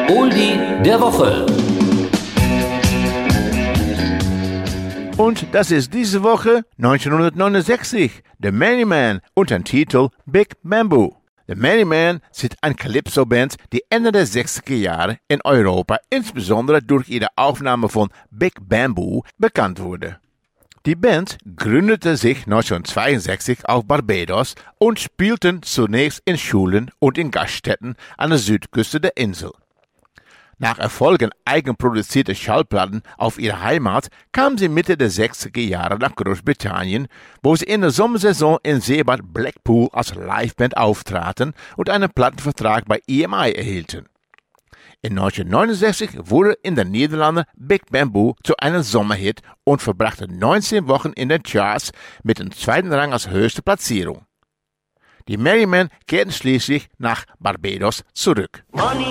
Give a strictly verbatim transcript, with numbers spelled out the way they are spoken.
Oldie der Woche. Und das ist diese Woche neunzehnhundertneunundsechzig, The Merry Men unter dem Titel Big Bamboo. The Merry Men sind eine Calypso-Band, die Ende der sechziger Jahre in Europa insbesondere durch ihre Aufnahme von Big Bamboo bekannt wurde. Die Band gründete sich neunzehnhundertzweiundsechzig auf Barbados und spielten zunächst in Schulen und in Gaststätten an der Südküste der Insel. Nach Erfolgen eigenproduzierter Schallplatten auf ihre Heimat kamen sie Mitte der sechziger Jahre nach Großbritannien, wo sie in der Sommersaison in Seebad Blackpool als Liveband auftraten und einen Plattenvertrag bei E M I erhielten. In neunzehnhundertneunundsechzig wurde in den Niederlanden Big Bamboo zu einem Sommerhit und verbrachte neunzehn Wochen in den Charts mit dem zweiten Rang als höchste Platzierung. Die Merry Men kehrten schließlich nach Barbados zurück.